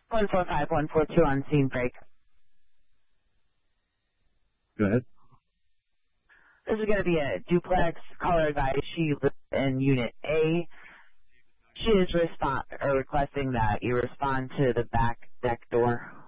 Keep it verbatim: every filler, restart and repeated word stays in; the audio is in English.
one four five one four two on scene break. Go ahead. This is going to be a duplex. Caller advised she lives in Unit A. She is respond or requesting that you respond to the back deck door.